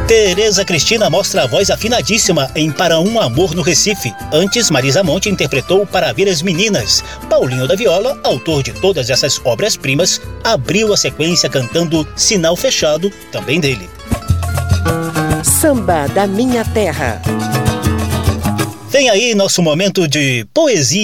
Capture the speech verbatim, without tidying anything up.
Tereza Cristina mostra a voz afinadíssima em Para um Amor no Recife. Antes, Marisa Monte interpretou Para Ver as Meninas. Paulinho da Viola, autor de todas essas obras-primas, abriu a sequência cantando Sinal Fechado, também dele. Samba da Minha Terra. Vem aí nosso momento de poesia.